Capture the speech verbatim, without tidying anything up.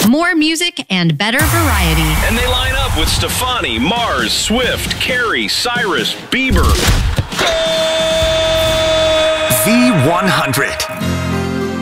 More music and better variety. And they line up with Stefani, Mars, Swift, Carrie, Cyrus, Bieber. V one hundred.